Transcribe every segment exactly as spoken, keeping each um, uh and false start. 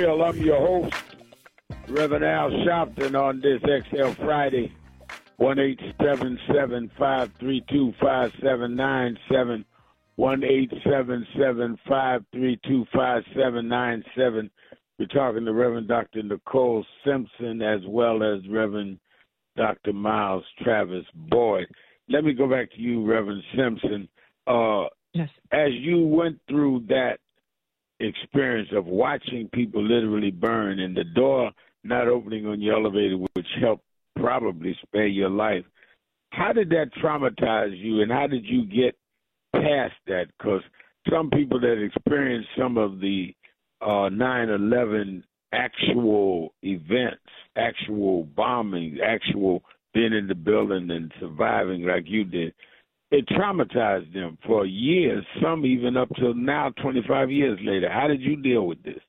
Real. I'm your host, Reverend Al Sharpton, on this X L Friday. one eight seven seven, five three two, five seven nine seven. one eight seven seven, five three two, five seven nine seven. We're talking to Reverend Doctor Nicole Simpson as well as Reverend Doctor Miles Travis Boyd. Let me go back to you, Reverend Simpson. Uh, yes. As you went through that experience of watching people literally burn and the door not opening on your elevator, which helped probably spare your life, how did that traumatize you, and how did you get past that? Because some people that experienced some of the uh, nine eleven actual events, actual bombings, actual being in the building and surviving like you did, it traumatized them for years, some even up till now, twenty-five years later. How did you deal with this?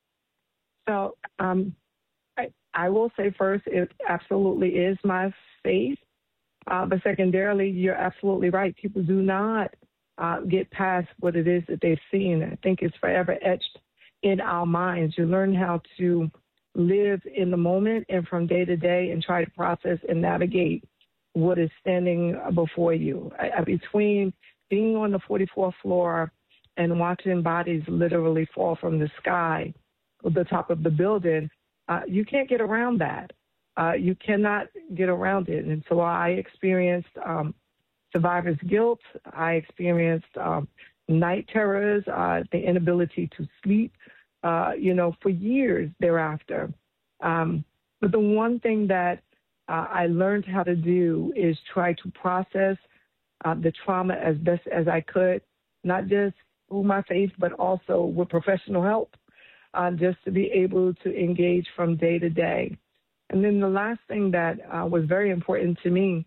So um, I, I will say first, it absolutely is my faith. Uh, but secondarily, you're absolutely right. People do not uh, get past what it is that they've seen. I think it's forever etched in our minds. You learn how to live in the moment and from day to day and try to process and navigate what is standing before you. I, I, between being on the forty-fourth floor and watching bodies literally fall from the sky, the top of the building, uh, you can't get around that. Uh, you cannot get around it. And so I experienced um, survivor's guilt. I experienced um, night terrors, uh, the inability to sleep, uh, you know, for years thereafter. Um, but the one thing that uh, I learned how to do is try to process uh, the trauma as best as I could, not just through my faith, but also with professional help, uh, just to be able to engage from day to day. And then the last thing that uh, was very important to me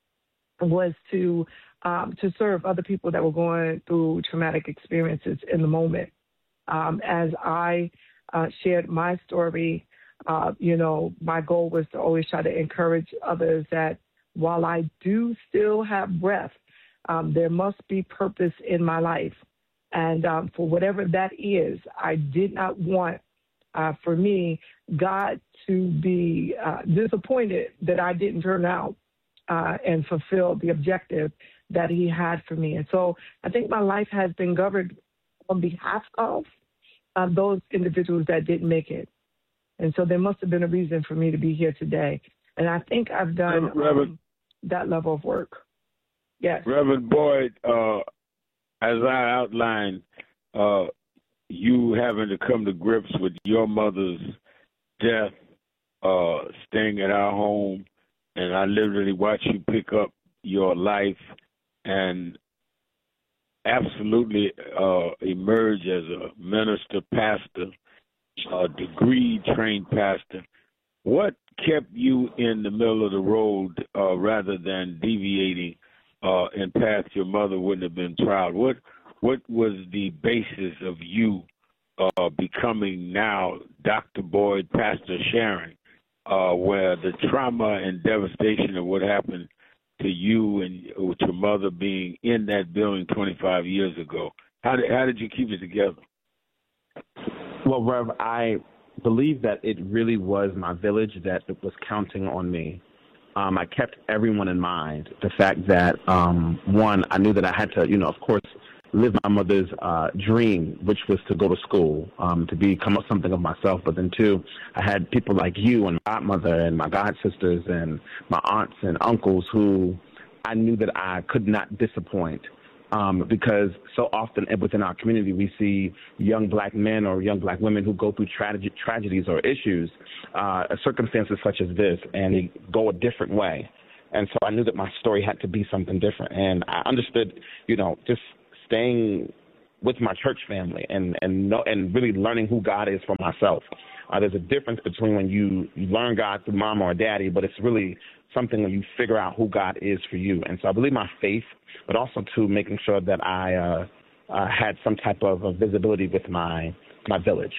was to um, to serve other people that were going through traumatic experiences in the moment. Um, as I uh, shared my story, uh, you know, my goal was to always try to encourage others that while I do still have breath, um, there must be purpose in my life. And um, for whatever that is, I did not want, uh, for me, God to be uh, disappointed that I didn't turn out uh, and fulfill the objective that he had for me. And so I think my life has been governed on behalf of uh, those individuals that didn't make it. And so there must have been a reason for me to be here today. And I think I've done um, that level of work. Yes. Reverend Boyd, uh, as I outlined, uh, you having to come to grips with your mother's death, uh, staying at our home, and I literally watched you pick up your life and absolutely uh, emerge as a minister, pastor, a degree-trained pastor. What kept you in the middle of the road uh, rather than deviating uh, in path your mother wouldn't have been proud? What what was the basis of you uh, becoming now Doctor Boyd, Pastor Sharon, uh, where the trauma and devastation of what happened to you and with your mother being in that building twenty-five years ago? How did, how did you keep it together? Well, Rev, I believe that it really was my village that was counting on me. Um, I kept everyone in mind. The fact that, um, one, I knew that I had to, you know, of course, live my mother's uh, dream, which was to go to school, um, to become something of myself. But then, two, I had people like you and my godmother and my god sisters and my aunts and uncles who I knew that I could not disappoint. Um, because so often within our community, we see young black men or young black women who go through trage- tragedies or issues, uh, circumstances such as this, and they go a different way. And so I knew that my story had to be something different. And I understood, you know, just staying with my church family and and know, and really learning who God is for myself. Uh, there's a difference between when you, you learn God through mom or daddy, but it's really something when you figure out who God is for you. And so I believe my faith, but also to making sure that I uh, uh, had some type of uh, visibility with my my village.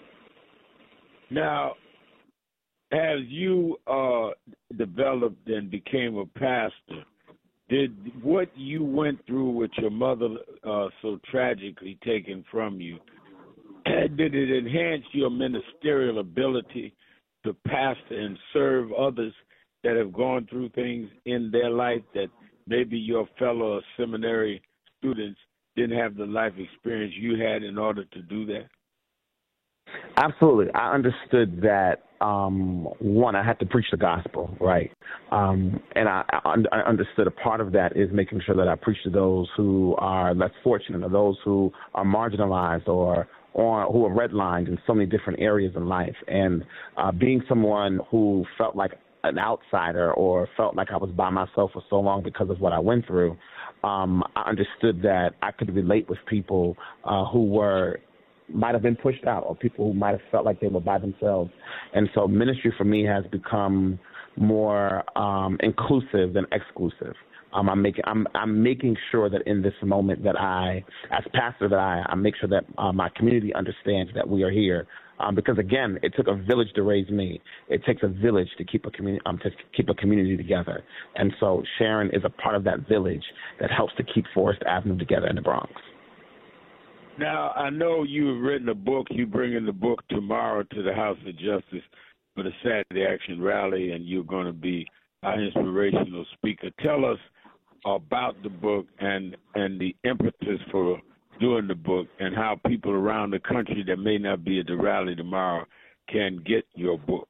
Now, as you uh, developed and became a pastor, did what you went through with your mother uh, so tragically taken from you, did it enhance your ministerial ability to pastor and serve others that have gone through things in their life that maybe your fellow seminary students didn't have the life experience you had in order to do that? Absolutely. I understood that, um, one, I had to preach the gospel, right? Um, and I, I, I understood a part of that is making sure that I preach to those who are less fortunate or those who are marginalized or, or who are redlined in so many different areas in life. And uh, being someone who felt like an outsider or felt like I was by myself for so long because of what I went through, um, I understood that I could relate with people uh, who were might have been pushed out or people who might have felt like they were by themselves. And so ministry for me has become more um, inclusive than exclusive. Um, I'm making I'm I'm making sure that in this moment that I, as pastor, that I, I make sure that uh, my community understands that we are here. Um, because again, it took a village to raise me. It takes a village to keep a community um, to keep a community together. And so Sharon is a part of that village that helps to keep Forest Avenue together in the Bronx. Now, I know you've written a book. You bring in the book tomorrow to the House of Justice for the Saturday Action Rally, and you're going to be our inspirational speaker. Tell us about the book and, and the impetus for doing the book and how people around the country that may not be at the rally tomorrow can get your book.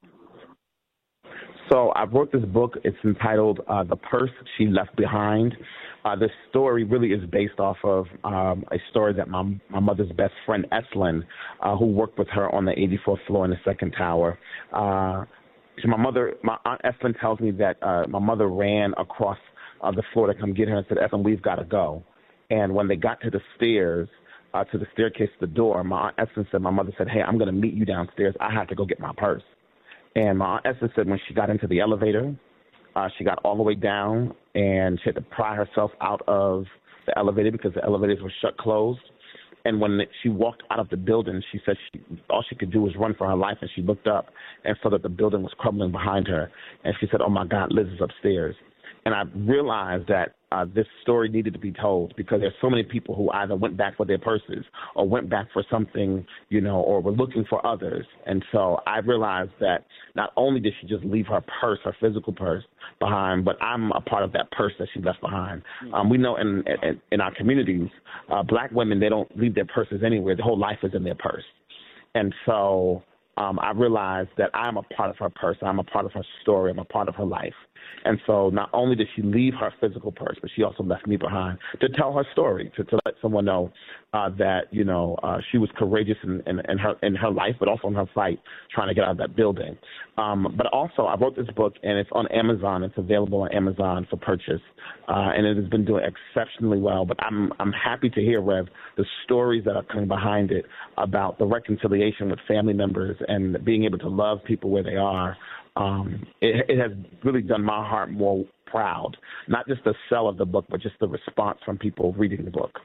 So I wrote this book. It's entitled uh, The Purse She Left Behind. Uh, this story really is based off of um, a story that my my mother's best friend, Eslyn, uh, who worked with her on the eighty-fourth floor in the second tower. Uh, so my mother, my Aunt Eslyn tells me that uh, my mother ran across uh, the floor to come get her and said, Eslyn, we've got to go. And when they got to the stairs, uh, to the staircase to the door, my Aunt Eslyn said, my mother said, hey, I'm going to meet you downstairs. I have to go get my purse. And my Aunt Eslyn said when she got into the elevator, uh, she got all the way down and she had to pry herself out of the elevator because the elevators were shut closed. And when she walked out of the building, she said she, all she could do was run for her life, and she looked up and saw that the building was crumbling behind her. And she said, oh, my God, Liz is upstairs. And I realized that uh, this story needed to be told because there's so many people who either went back for their purses or went back for something, you know, or were looking for others. And so I realized that not only did she just leave her purse, her physical purse, behind, but I'm a part of that purse that she left behind. Um, we know in, in, in our communities, uh, black women, they don't leave their purses anywhere. Their whole life is in their purse. And so um, I realized that I'm a part of her purse. I'm a part of her story. I'm a part of her life. And so not only did she leave her physical purse, but she also left me behind to tell her story, to, to let someone know uh, that, you know, uh, she was courageous in, in, in, her, in her life, but also in her fight trying to get out of that building. Um, but also I wrote this book, and it's on Amazon. It's available on Amazon for purchase, uh, and it has been doing exceptionally well. But I'm, I'm happy to hear, Rev, the stories that are coming behind it about the reconciliation with family members and being able to love people where they are. Um, it, it has really done my heart more proud, not just the sell of the book, but just the response from people reading the book.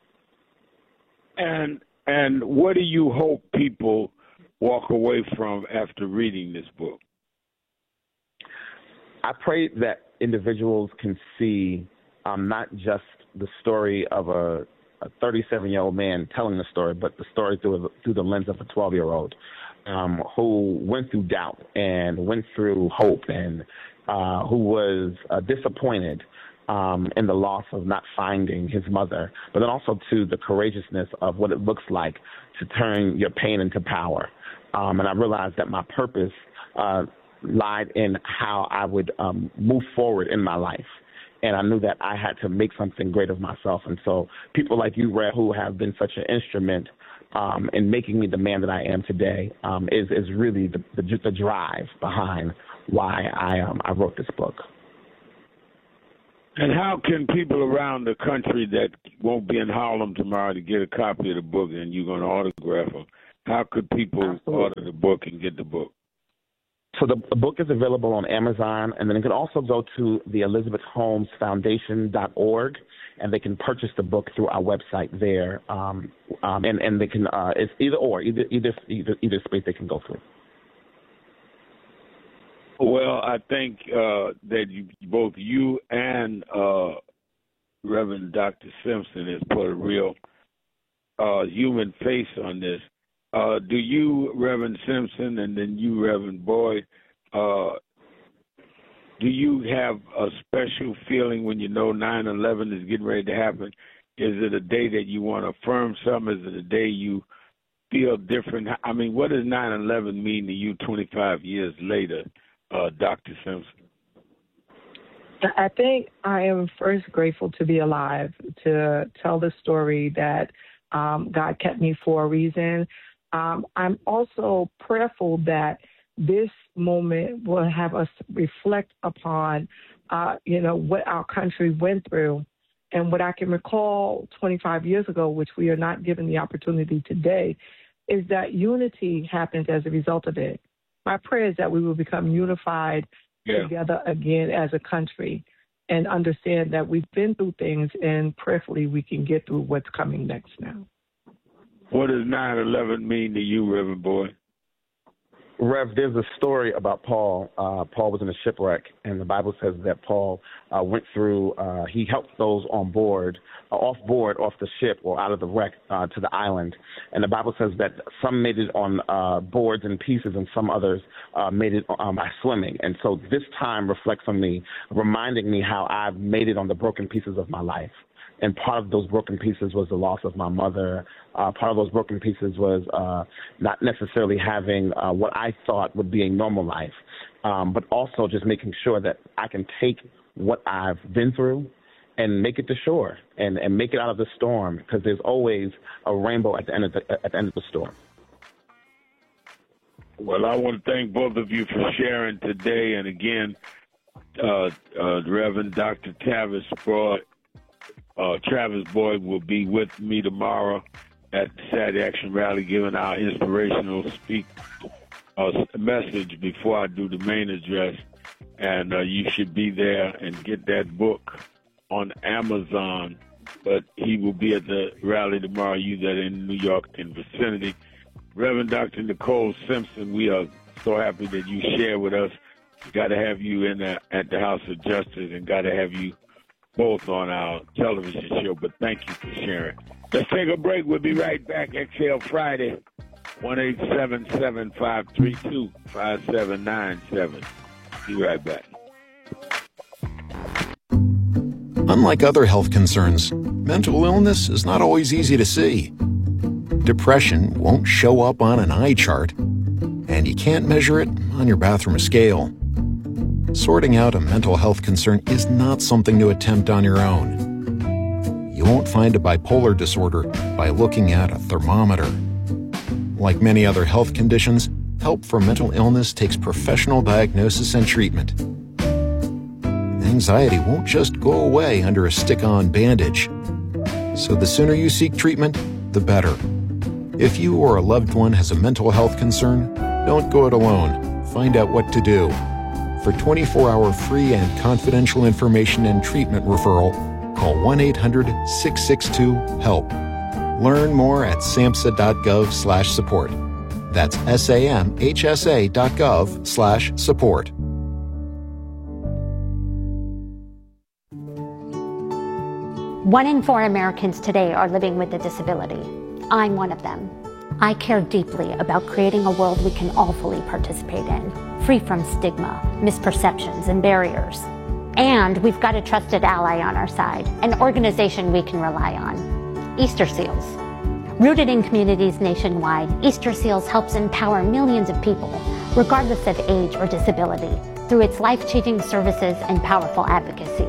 And and what do you hope people walk away from after reading this book? I pray that individuals can see um, not just the story of a, a thirty-seven-year-old man telling the story, but the story through, through the lens of a twelve-year-old. Um, who went through doubt and went through hope and uh, who was uh, disappointed um, in the loss of not finding his mother, but then also to the courageousness of what it looks like to turn your pain into power. Um, and I realized that my purpose uh, lied in how I would um, move forward in my life. And I knew that I had to make something great of myself. And so people like you, Red, who have been such an instrument um, in making me the man that I am today, um, is, is really the, the, the drive behind why I, um, I wrote this book. And how can people around the country that won't be in Harlem tomorrow to get a copy of the book and you're going to autograph them, how could people Absolutely. order the book and get the book? So the, the book is available on Amazon, and then you can also go to the Elizabeth Holmes Foundation dot org, and they can purchase the book through our website there. Um, um, and, and they can uh, it's either or, either either either either space they can go through. Well, I think uh, that you, both you and uh, Reverend Doctor Simpson has put a real uh, human face on this. uh, do you, Reverend Simpson, and then you, Reverend Boyd, uh, do you have a special feeling when you know nine eleven is getting ready to happen? Is it a day that you want to affirm something? Is it a day you feel different? I mean, what does nine eleven mean to you twenty-five years later, uh, Doctor Simpson? I think I am first grateful to be alive, to tell the story that um, God kept me for a reason. Um, I'm also prayerful that this moment will have us reflect upon, uh, you know, what our country went through. And what I can recall twenty-five years ago, which we are not given the opportunity today, is that unity happens as a result of it. My prayer is that we will become unified yeah. together again as a country and understand that we've been through things, and prayerfully we can get through what's coming next now. What does nine eleven mean to you, Reverend Boyd? Rev, there's a story about Paul. Uh, Paul was in a shipwreck, and the Bible says that Paul uh, went through, uh, he helped those on board, uh, off board, off the ship or out of the wreck uh, to the island. And the Bible says that some made it on uh, boards and pieces, and some others uh, made it um, by swimming. And so this time reflects on me, reminding me how I've made it on the broken pieces of my life. And part of those broken pieces was the loss of my mother. Uh, part of those broken pieces was uh, not necessarily having uh, what I thought would be a normal life, um, but also just making sure that I can take what I've been through and make it to shore and, and make it out of the storm, because there's always a rainbow at the end of the, at the end of the storm. Well, I want to thank both of you for sharing today. And again, uh, uh, Reverend Doctor Tavis Boyd, Uh, Travis Boyd will be with me tomorrow at the Saturday Action Rally, giving our inspirational speak uh, message before I do the main address. And uh, you should be there and get that book on Amazon. But he will be at the rally tomorrow. You that are in New York and vicinity. Reverend Doctor Nicole Simpson, we are so happy that you share with us. Got to have you in the, at the House of Justice, and got to have you both on our television show, but thank you for sharing. Let's take a break. We'll be right back. Exhale Friday, one eight seven seven, five three two, five seven nine seven. Be right back. Unlike other health concerns, mental illness is not always easy to see. Depression won't show up on an eye chart, and you can't measure it on your bathroom scale. Sorting out a mental health concern is not something to attempt on your own. You won't find a bipolar disorder by looking at a thermometer. Like many other health conditions, help for mental illness takes professional diagnosis and treatment. Anxiety won't just go away under a stick-on bandage. So the sooner you seek treatment, the better. If you or a loved one has a mental health concern, don't go it alone. Find out what to do. For twenty-four hour free and confidential information and treatment referral, call one eight hundred, six six two, HELP. Learn more at samhsa.gov slash support. That's S-A-M-H-S-A dot gov slash support. One in four Americans today are living with a disability. I'm one of them. I care deeply about creating a world we can all fully participate in, free from stigma, misperceptions, and barriers. And we've got a trusted ally on our side, an organization we can rely on, Easter Seals. Rooted in communities nationwide, Easter Seals helps empower millions of people, regardless of age or disability, through its life-changing services and powerful advocacy.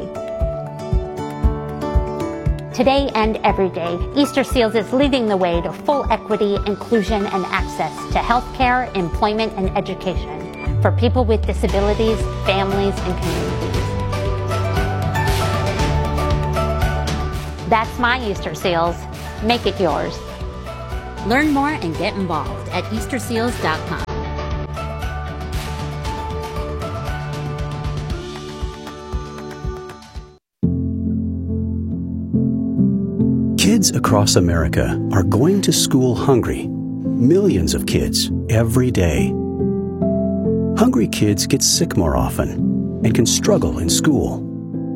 Today and every day, Easter Seals is leading the way to full equity, inclusion, and access to healthcare, employment, and education for people with disabilities, families, and communities. That's my Easter Seals. Make it yours. Learn more and get involved at easter seals dot com. Kids across America are going to school hungry. Millions of kids every day. Hungry kids get sick more often and can struggle in school.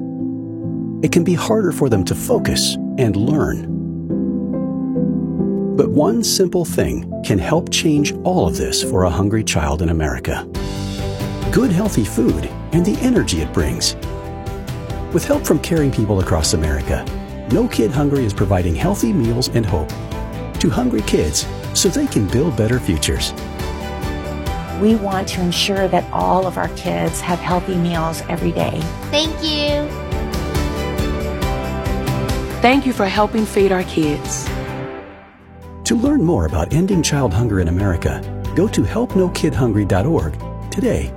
It can be harder for them to focus and learn. But one simple thing can help change all of this for a hungry child in America. Good, healthy food and the energy it brings. With help from caring people across America, No Kid Hungry is providing healthy meals and hope to hungry kids so they can build better futures. We want to ensure that all of our kids have healthy meals every day. Thank you. Thank you for helping feed our kids. To learn more about ending child hunger in America, go to help no kid hungry dot org today.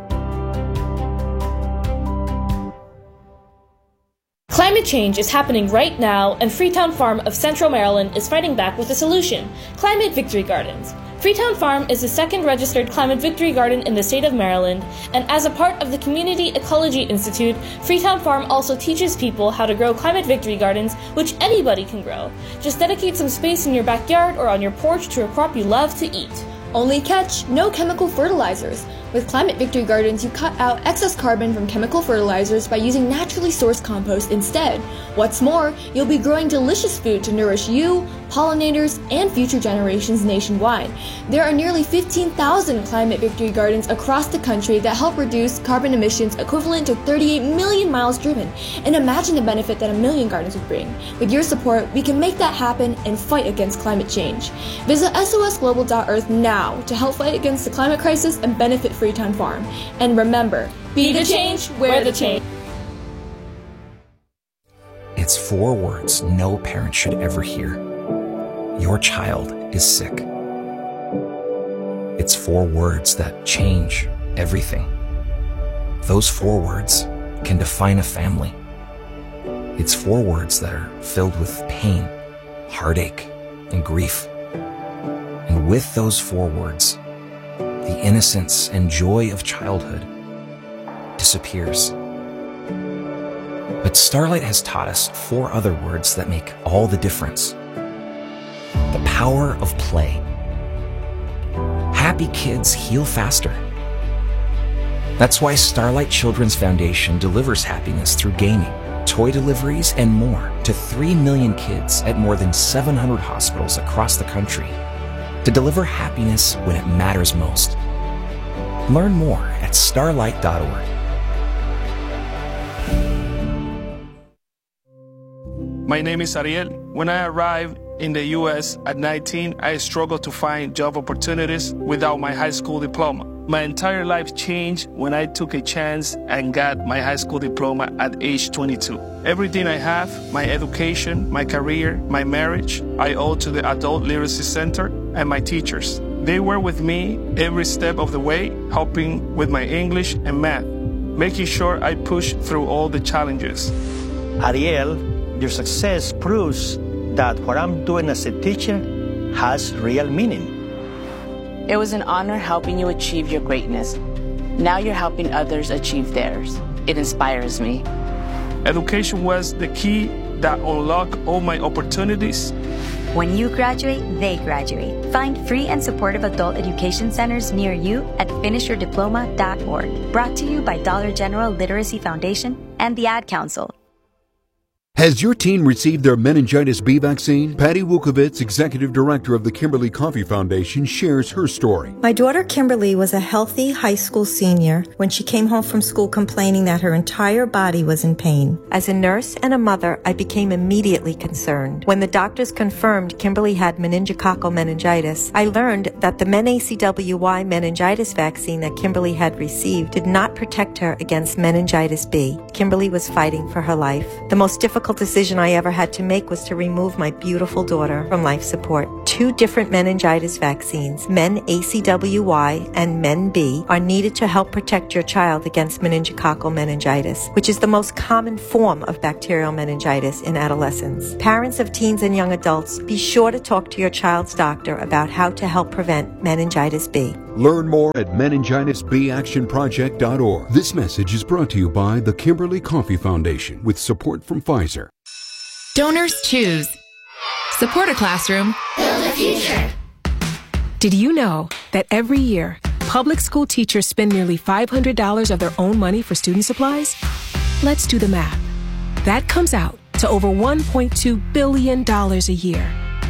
Climate change is happening right now, and Freetown Farm of Central Maryland is fighting back with a solution: Climate Victory Gardens. Freetown Farm is the second registered Climate Victory Garden in the state of Maryland, and as a part of the Community Ecology Institute, Freetown Farm also teaches people how to grow Climate Victory Gardens, which anybody can grow. Just dedicate some space in your backyard or on your porch to a crop you love to eat. Only catch, no chemical fertilizers. With Climate Victory Gardens, you cut out excess carbon from chemical fertilizers by using naturally sourced compost instead. What's more, you'll be growing delicious food to nourish you, pollinators, and future generations nationwide. There are nearly fifteen thousand Climate Victory Gardens across the country that help reduce carbon emissions equivalent to thirty-eight million miles driven. And imagine the benefit that a million gardens would bring. With your support, we can make that happen and fight against climate change. Visit S O S global dot earth now to help fight against the climate crisis and benefit Freetown Farm. And remember, be the change, wear the change. It's four words no parent should ever hear. Your child is sick. It's four words that change everything. Those four words can define a family. It's four words that are filled with pain, heartache, and grief. And with those four words, the innocence and joy of childhood disappears. But Starlight has taught us four other words that make all the difference. The power of play. Happy kids heal faster. That's why Starlight Children's Foundation delivers happiness through gaming, toy deliveries, and more to three million kids at more than seven hundred hospitals across the country to deliver happiness when it matters most. Learn more at starlight dot org. My name is Ariel. When I arrived in the U S at nineteen, I struggled to find job opportunities without my high school diploma. My entire life changed when I took a chance and got my high school diploma at age twenty-two. Everything I have, my education, my career, my marriage, I owe to the Adult Literacy Center and my teachers. They were with me every step of the way, helping with my English and math, making sure I pushed through all the challenges. Ariel, your success proves that what I'm doing as a teacher has real meaning. It was an honor helping you achieve your greatness. Now you're helping others achieve theirs. It inspires me. Education was the key that unlocked all my opportunities. When you graduate, they graduate. Find free and supportive adult education centers near you at finish your diploma dot org. Brought to you by Dollar General Literacy Foundation and the Ad Council. Has your teen received their meningitis B vaccine? Patty Wukovitz, Executive Director of the Kimberly Coffee Foundation, shares her story. My daughter Kimberly was a healthy high school senior when she came home from school complaining that her entire body was in pain. As a nurse and a mother, I became immediately concerned. When the doctors confirmed Kimberly had meningococcal meningitis, I learned that the MenACWY meningitis vaccine that Kimberly had received did not protect her against meningitis B. Kimberly was fighting for her life. The most difficult decision I ever had to make was to remove my beautiful daughter from life support. Two different meningitis vaccines, MenACWY and MenB, are needed to help protect your child against meningococcal meningitis, which is the most common form of bacterial meningitis in adolescents. Parents of teens and young adults, be sure to talk to your child's doctor about how to help prevent meningitis B. Learn more at meningitis b action project dot org. This message is brought to you by the Kimberly Coffee Foundation with support from Pfizer. Donors choose. Support a classroom. Build a future. Did you know that every year, public school teachers spend nearly five hundred dollars of their own money for student supplies? Let's do the math. That comes out to over one point two billion dollars a year.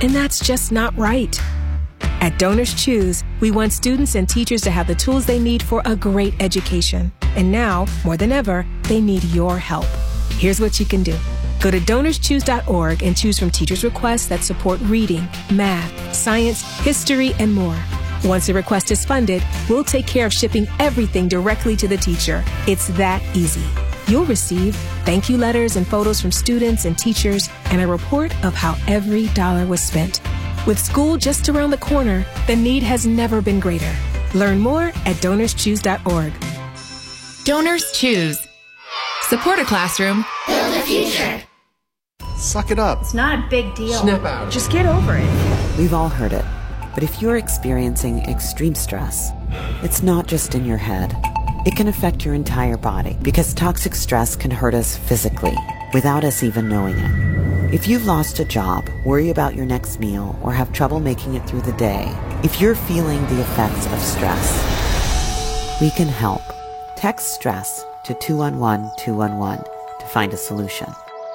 And that's just not right. At Donors Choose, we want students and teachers to have the tools they need for a great education. And now, more than ever, they need your help. Here's what you can do. Go to donors choose dot org and choose from teachers' requests that support reading, math, science, history, and more. Once a request is funded, we'll take care of shipping everything directly to the teacher. It's that easy. You'll receive thank you letters and photos from students and teachers and a report of how every dollar was spent. With school just around the corner, the need has never been greater. Learn more at donors choose dot org. Donors Choose. Support a classroom. Build a future. Suck it up. It's not a big deal. Snap out. Just get over it. We've all heard it. But if you're experiencing extreme stress, it's not just in your head. It can affect your entire body because toxic stress can hurt us physically without us even knowing it. If you've lost a job, worry about your next meal, or have trouble making it through the day, if you're feeling the effects of stress, we can help. Text STRESS to two one one two one one to find a solution.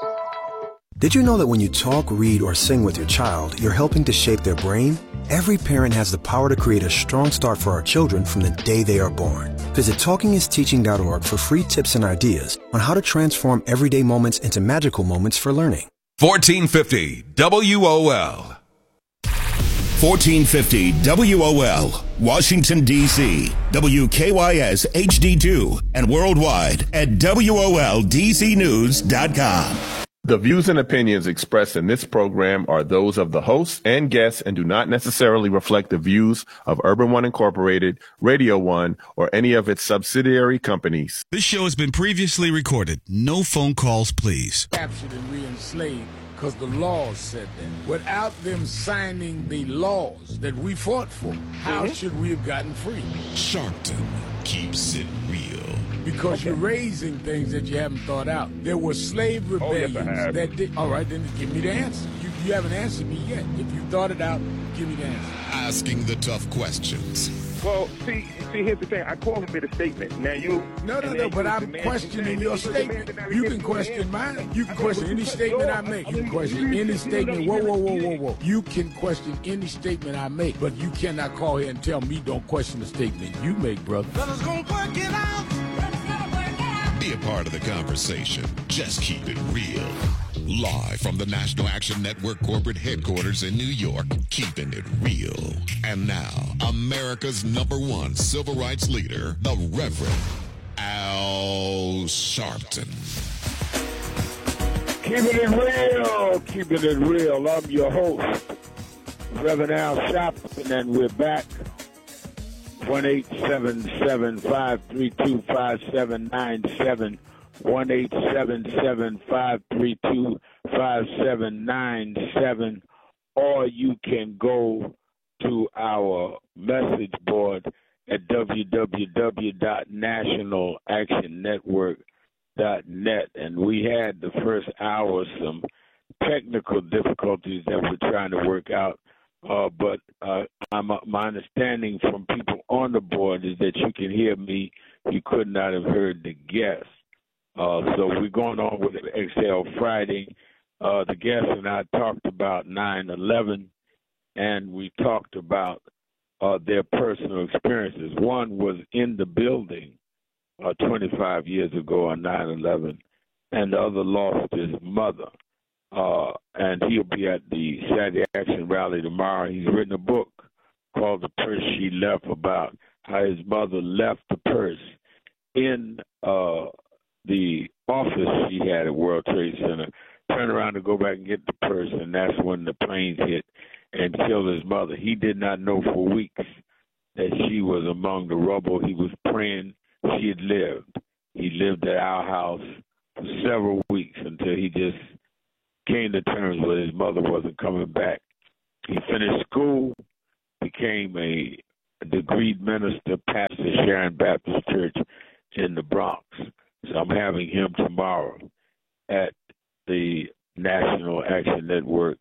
Did you know that when you talk, read, or sing with your child, you're helping to shape their brain? Every parent has the power to create a strong start for our children from the day they are born. Visit talking is teaching dot org for free tips and ideas on how to transform everyday moments into magical moments for learning. fourteen fifty W O L. fourteen fifty W O L, Washington, D C, W K Y S H D two, and worldwide at W O L D C news dot com. The views and opinions expressed in this program are those of the hosts and guests and do not necessarily reflect the views of Urban One Incorporated, Radio One, or any of its subsidiary companies. This show has been previously recorded. No phone calls, please. Captured and re-enslaved because the laws said that. Without them signing the laws that we fought for, how mm-hmm. should we have gotten free? Sharpton keeps it real. Because okay. you're raising things that you haven't thought out. There were slave rebellions oh, yes, that did. All right, then give me the answer. You, you haven't answered me yet. If you thought it out, give me the answer. Asking the tough questions. Well, see, see, here's the thing. I call him made a statement. Now you. No, no, no. But I'm questioning your statement. You can question mine. You can question any statement I make. You can question any statement. Whoa, whoa, whoa, whoa, whoa. You can question any statement I make, but you cannot call here and tell me don't question the statement you make, brother. Brothers gonna work it out. Be a part of the conversation. Just keep it real. Live from the National Action Network corporate headquarters in New York, keeping it real. And now, America's number one civil rights leader, the Reverend Al Sharpton. Keeping it real, keeping it real. I'm your host, Reverend Al Sharpton, and we're back. one eight seven seven, five three two, five seven nine seven, one eight seven seven, five three two, five seven nine seven, or you can go to our message board at w w w dot national action network dot net. And we had the first hour some technical difficulties that we're trying to work out. Uh, but uh, I'm, uh, my understanding from people on the board is that you can hear me. You could not have heard the guest. Uh, so we're going on with Exhale Friday. Uh, the guest and I talked about nine eleven, and we talked about uh, their personal experiences. One was in the building uh, twenty-five years ago on nine eleven, and the other lost his mother. Uh, and he'll be at the Saturday Action Rally tomorrow. He's written a book called The Purse She Left, about how his mother left the purse in uh, the office she had at World Trade Center, turned around to go back and get the purse, and that's when the planes hit and killed his mother. He did not know for weeks that she was among the rubble. He was praying she had lived. He lived at our house for several weeks until he just came to terms with his mother wasn't coming back. He finished school, became a degreed minister, pastor Sharon Baptist Church in the Bronx. So I'm having him tomorrow at the National Action Network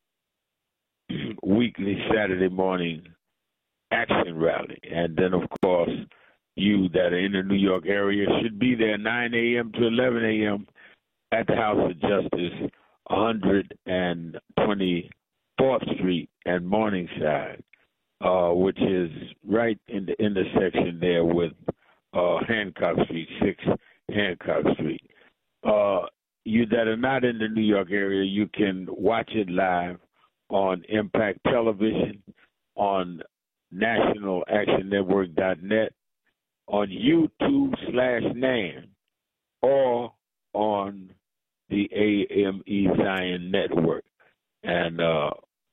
weekly Saturday morning action rally. And then, of course, you that are in the New York area should be there nine a.m. to eleven a.m. at the House of Justice, one twenty fourth Street and Morningside, uh, which is right in the intersection there with uh, Hancock Street, six Hancock Street. Uh, you that are not in the New York area, you can watch it live on Impact Television, on national action network dot net, on YouTube slash Nan, or on the A M E Zion Network. And uh,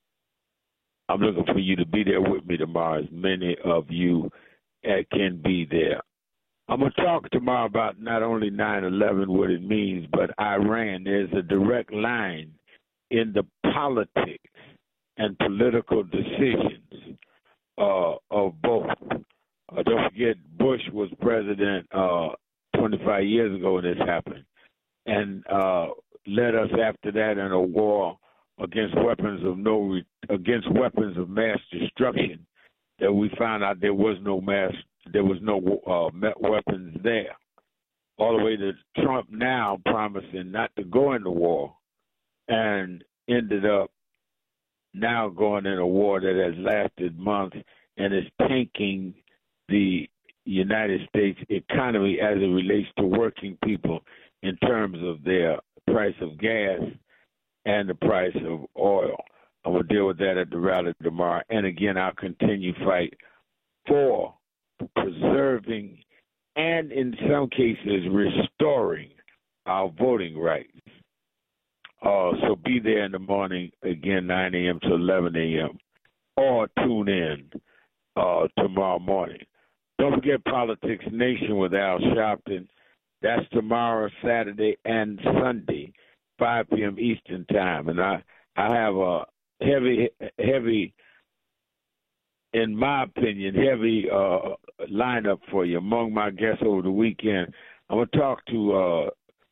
I'm looking for you to be there with me tomorrow, as many of you uh, can be there. I'm going to talk tomorrow about not only nine eleven, what it means, but Iran. There's a direct line in the politics and political decisions uh, of both. Uh, don't forget, Bush was president uh, twenty-five years ago when this happened, and uh, led us after that in a war against weapons of no re- against weapons of mass destruction. That we found out there was no mass, there was no uh, weapons there. All the way to Trump now promising not to go into war, and ended up now going in a war that has lasted months and is tanking the United States economy as it relates to working people in terms of their price of gas and the price of oil. I will deal with that at the rally tomorrow. And again, I'll continue fight for preserving and in some cases restoring our voting rights. Uh, so be there in the morning, again, nine a.m. to eleven a.m. or tune in uh, tomorrow morning. Don't forget Politics Nation with Al Sharpton. That's tomorrow, Saturday, and Sunday, five p.m. Eastern Time. And I, I have a heavy, heavy, in my opinion, heavy uh, lineup for you. Among my guests over the weekend, I'm going to talk to uh,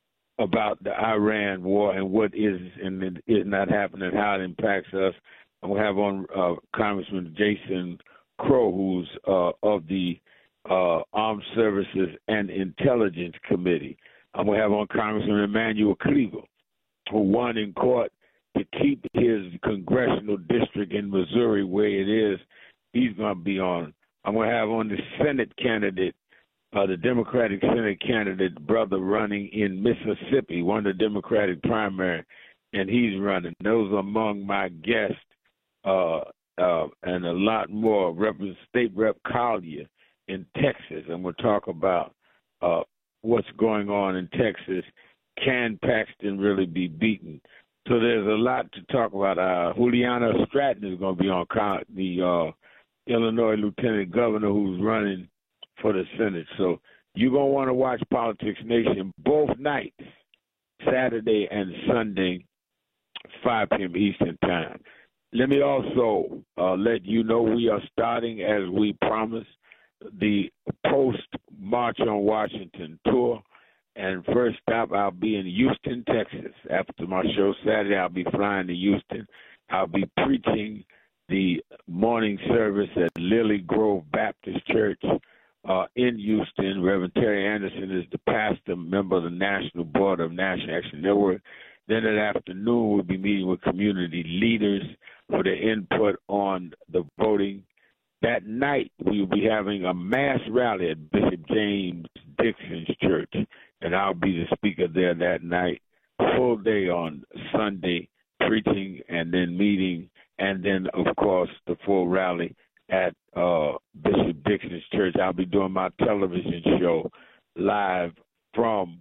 about the Iran war and what is and is not happening, how it impacts us. I'm going to have on uh, Congressman Jason Crow, who's uh, of the uh, Armed Services and Intelligence Committee. I'm going to have on Congressman Emanuel Cleaver, who won in court to keep his congressional district in Missouri where it is. He's going to be on. I'm going to have on the Senate candidate, uh, the Democratic Senate candidate, brother running in Mississippi, won the Democratic primary, and he's running. Those are among my guests, uh, uh, and a lot more. Rep- State Rep Collier in Texas, and we'll talk about uh, what's going on in Texas. Can Paxton really be beaten? So there's a lot to talk about. Uh, Juliana Stratton is going to be on con- the uh, Illinois Lieutenant Governor who's running for the Senate. So you're going to want to watch Politics Nation both nights, Saturday and Sunday, five p.m. Eastern Time. Let me also uh, let you know we are starting, as we promised, the post-March on Washington tour. And first stop, I'll be in Houston, Texas. After my show Saturday, I'll be flying to Houston. I'll be preaching the morning service at Lily Grove Baptist Church uh, in Houston. Reverend Terry Anderson is the pastor, member of the National Board of National Action Network. Then that afternoon, we'll be meeting with community leaders for their input on the voting. That night, we'll be having a mass rally at Bishop James Dixon's church, and I'll be the speaker there that night. Full day on Sunday, preaching and then meeting, and then, of course, the full rally at uh, Bishop Dixon's church. I'll be doing my television show live from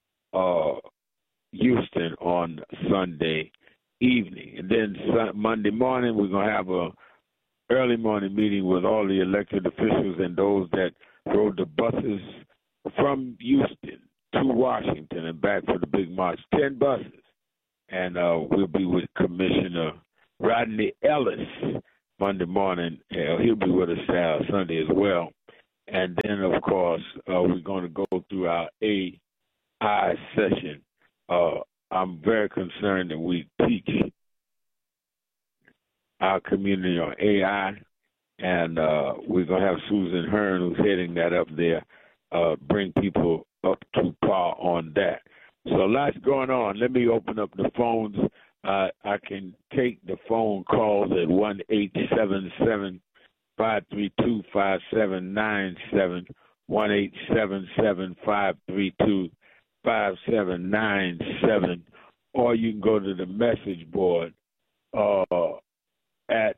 uh, Houston on Sunday evening. And then Monday morning, we're going to have a early morning meeting with all the elected officials and those that rode the buses from Houston to Washington and back for the big march. Ten buses. And uh, we'll be with Commissioner Rodney Ellis Monday morning. Uh, he'll be with us uh, Sunday as well. And then, of course, uh, we're going to go through our A I session. Uh, I'm very concerned that we teach our community on A I, and uh, we're going to have Susan Hearn, who's heading that up there, uh, bring people up to par on that. So a lot's going on. Let me open up the phones. Uh, I can take the phone calls at one eight seven seven, five three two, five seven nine seven, one eight seven seven, five three two, five seven nine seven, or you can go to the message board uh, at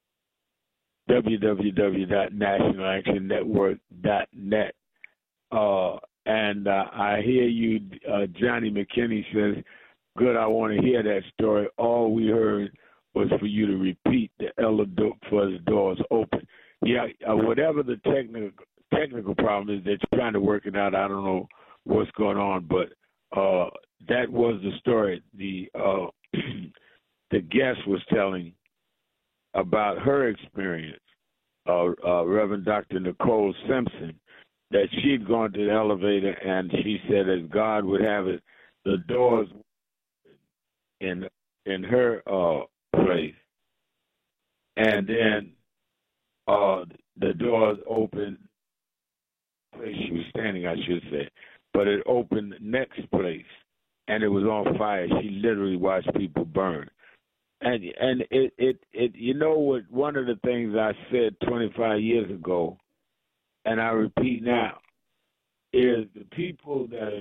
w w w dot national action network dot net. Uh, and uh, I hear you, uh, Johnny McKinney says, good, I want to hear that story. All we heard was for you to repeat the elder for the doors open. Yeah, uh, whatever the technical technical problem is, they're trying to work it out. I don't know what's going on, but uh, that was the story. The uh, the guest was telling about her experience, uh, uh, Reverend Doctor Nicole Simpson, that she'd gone to the elevator and she said, as God would have it, the doors in in her uh, place, and then uh, the doors opened. Place she was standing, I should say, but it opened the next place, and it was on fire. She literally watched people burn, and and it it, it you know what? One of the things I said twenty-five years ago, and I repeat now, is the people that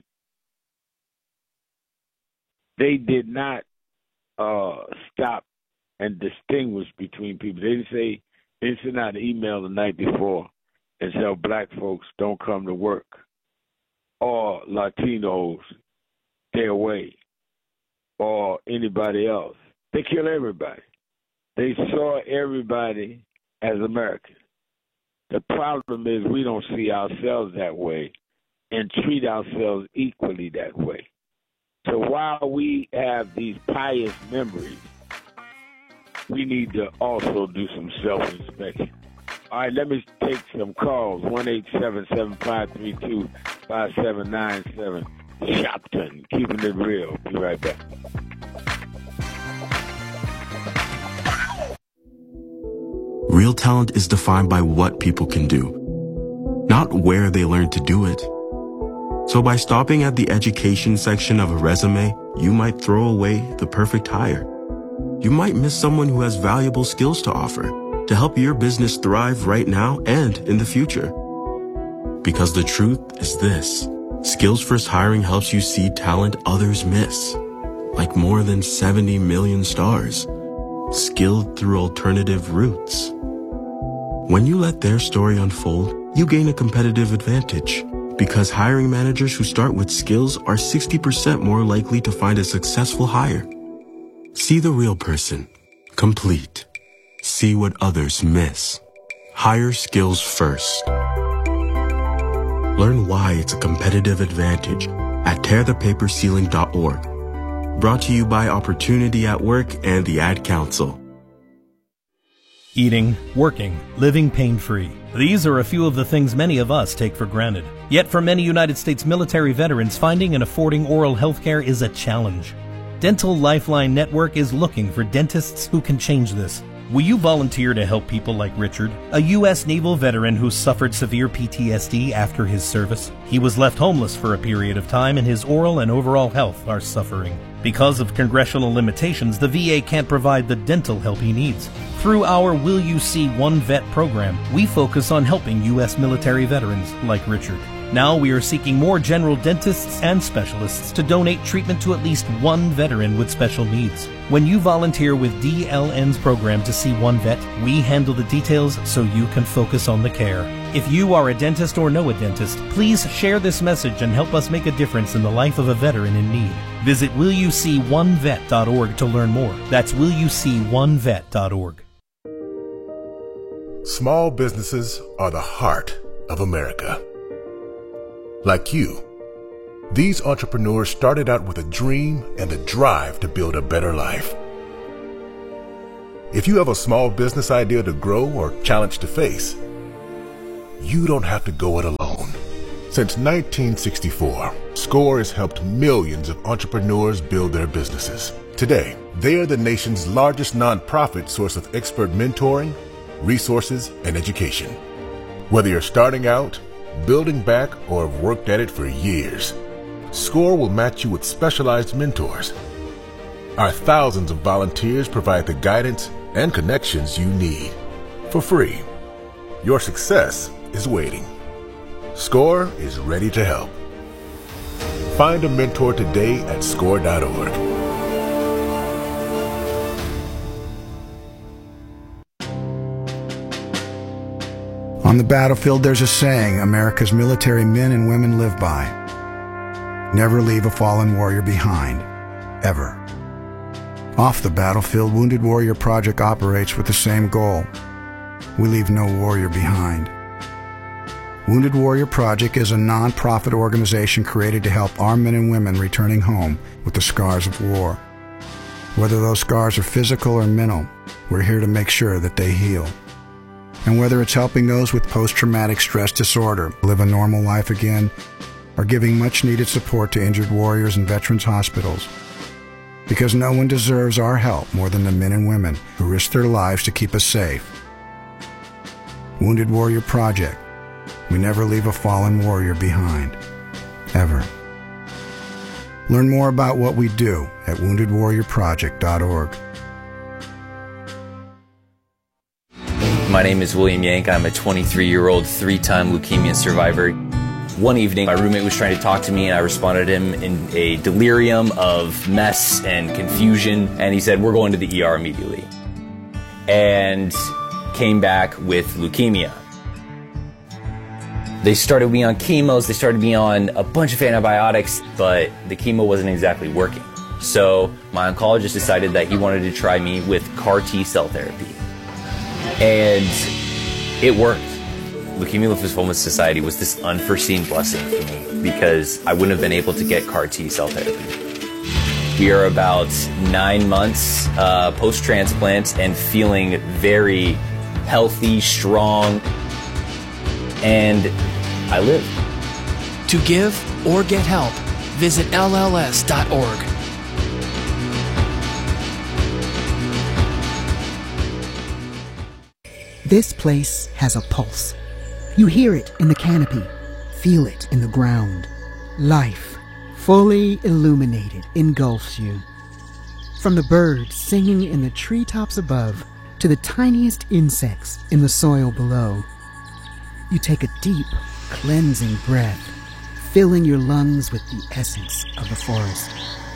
they did not uh, stop and distinguish between people. They didn't say, they didn't send out an email the night before and tell black folks don't come to work, or Latinos stay away, or anybody else. They kill everybody. They saw everybody as Americans. The problem is we don't see ourselves that way and treat ourselves equally that way. So while we have these pious memories, we need to also do some self-inspection. All right, let me take some calls. one eight seven seven, five three two, five seven nine seven. Shopton, keeping it real. Be right back. Real talent is defined by what people can do, not where they learn to do it. So by stopping at the education section of a resume, you might throw away the perfect hire. You might miss someone who has valuable skills to offer to help your business thrive right now and in the future. Because the truth is this: Skills First Hiring helps you see talent others miss, like more than seventy million stars, skilled through alternative routes. When you let their story unfold, you gain a competitive advantage, because hiring managers who start with skills are sixty percent more likely to find a successful hire. See the real person, complete. See what others miss. Hire skills first. Learn why it's a competitive advantage at tear the paper ceiling dot org. Brought to you by Opportunity at Work and the Ad Council. Eating, working, living pain-free. These are a few of the things many of us take for granted. Yet for many United States military veterans, finding and affording oral health care is a challenge. Dental Lifeline Network is looking for dentists who can change this. Will you volunteer to help people like Richard, a U S Naval veteran who suffered severe P T S D after his service? He was left homeless for a period of time, and his oral and overall health are suffering. Because of congressional limitations, the V A can't provide the dental help he needs. Through our Will You See One Vet program, we focus on helping U S military veterans like Richard. Now we are seeking more general dentists and specialists to donate treatment to at least one veteran with special needs. When you volunteer with D L N's program to see one vet, we handle the details so you can focus on the care. If you are a dentist or know a dentist, please share this message and help us make a difference in the life of a veteran in need. Visit will you see one vet dot org to learn more. That's will you see one vet dot org. Small businesses are the heart of America. Like you, these entrepreneurs started out with a dream and the drive to build a better life. If you have a small business idea to grow or challenge to face, you don't have to go it alone. Since nineteen sixty-four, SCORE has helped millions of entrepreneurs build their businesses. Today, they are the nation's largest nonprofit source of expert mentoring, resources, and education. Whether you're starting out, building back, or have worked at it for years, SCORE will match you with specialized mentors. Our thousands of volunteers provide the guidance and connections you need for free. Your success is waiting. SCORE is ready to help. Find a mentor today at score dot org. On the battlefield, there's a saying America's military men and women live by. Never leave a fallen warrior behind, ever. Off the battlefield, Wounded Warrior Project operates with the same goal. We leave no warrior behind. Wounded Warrior Project is a non-profit organization created to help our men and women returning home with the scars of war. Whether those scars are physical or mental, we're here to make sure that they heal. And whether it's helping those with post-traumatic stress disorder live a normal life again, or giving much-needed support to injured warriors in veterans' hospitals. Because no one deserves our help more than the men and women who risk their lives to keep us safe. Wounded Warrior Project. We never leave a fallen warrior behind. Ever. Learn more about what we do at wounded warrior project dot org. My name is William Yank. I'm a twenty-three-year-old three-time leukemia survivor. One evening, my roommate was trying to talk to me, and I responded to him in a delirium of mess and confusion, and he said, "We're going to the E R immediately." And came back with leukemia. They started me on chemos, they started me on a bunch of antibiotics, but the chemo wasn't exactly working. So my oncologist decided that he wanted to try me with CAR T-cell therapy. And it worked. Leukemia Lymphoma Society was this unforeseen blessing for me because I wouldn't have been able to get CAR T-cell therapy. We are about nine months uh, post-transplant and feeling very healthy, strong, and I live. To give or get help, visit L L S dot org. This place has a pulse. You hear it in the canopy, feel it in the ground. Life, fully illuminated, engulfs you. From the birds singing in the treetops above to the tiniest insects in the soil below, you take a deep, cleansing breath, filling your lungs with the essence of the forest.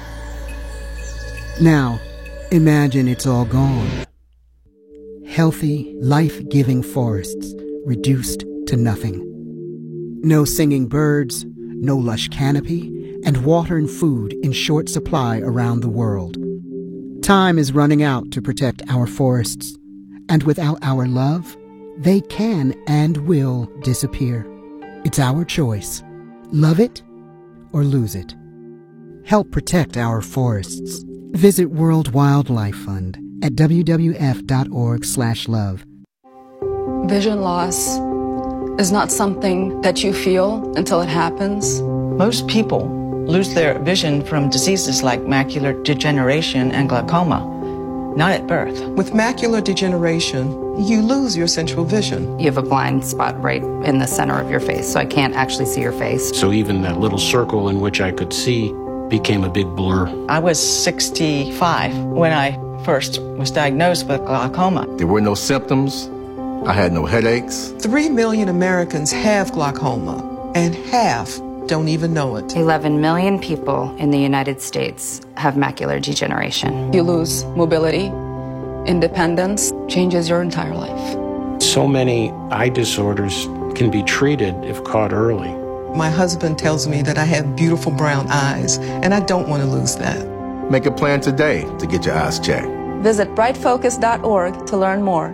Now, imagine it's all gone. Healthy, life-giving forests reduced to nothing. No singing birds, no lush canopy, and water and food in short supply around the world. Time is running out to protect our forests, and without our love, they can and will disappear. It's our choice. Love it or lose it. Help protect our forests. Visit World Wildlife Fund at w w f dot org slash love. Vision loss is not something that you feel until it happens. Most people lose their vision from diseases like macular degeneration and glaucoma, not at birth. With macular degeneration, you lose your central vision. You have a blind spot right in the center of your face, so I can't actually see your face. So even that little circle in which I could see became a big blur. I was sixty-five when I first was diagnosed with glaucoma. There were no symptoms. I had no headaches. Three million Americans have glaucoma, and half don't even know it. eleven million people in the United States have macular degeneration. You lose mobility, independence, changes your entire life. So many eye disorders can be treated if caught early. My husband tells me that I have beautiful brown eyes, and I don't want to lose that. Make a plan today to get your eyes checked. Visit bright focus dot org to learn more.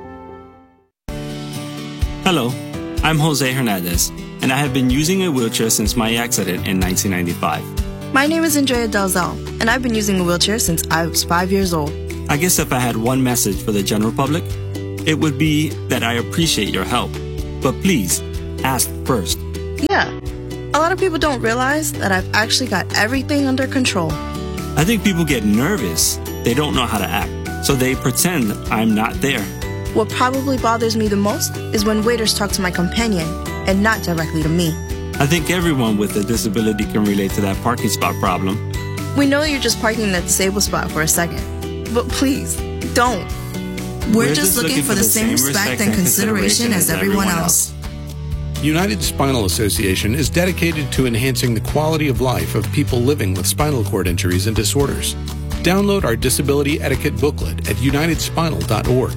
Hello, I'm Jose Hernandez, and I have been using a wheelchair since my accident in nineteen ninety-five. My name is Andrea Dalzell, and I've been using a wheelchair since I was five years old. I guess if I had one message for the general public, it would be that I appreciate your help. But please, ask first. Yeah, a lot of people don't realize that I've actually got everything under control. I think people get nervous. They don't know how to act, so they pretend I'm not there. What probably bothers me the most is when waiters talk to my companion and not directly to me. I think everyone with a disability can relate to that parking spot problem. We know you're just parking in the disabled spot for a second, but please, don't. We're, We're just, just looking, looking for the same respect and consideration as everyone else. United Spinal Association is dedicated to enhancing the quality of life of people living with spinal cord injuries and disorders. Download our disability etiquette booklet at united spinal dot org.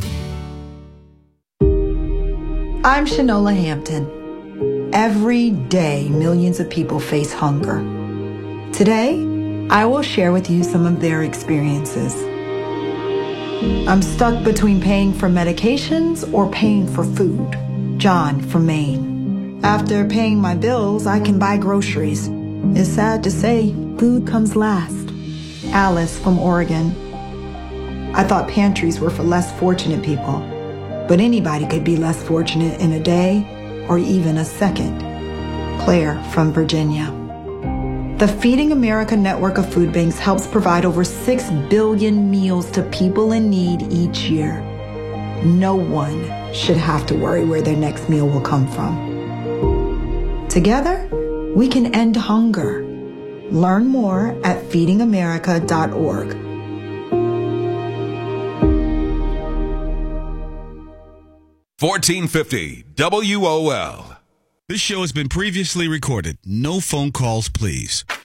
I'm Shanola Hampton. Every day, millions of people face hunger. Today, I will share with you some of their experiences. I'm stuck between paying for medications or paying for food. John from Maine. After paying my bills, I can buy groceries. It's sad to say, food comes last. Alice from Oregon. I thought pantries were for less fortunate people, but anybody could be less fortunate in a day or even a second. Claire from Virginia. The Feeding America network of food banks helps provide over six billion meals to people in need each year. No one should have to worry where their next meal will come from. Together, we can end hunger. Learn more at feeding america dot org. fourteen fifty W O L. This show has been previously recorded. No phone calls, please.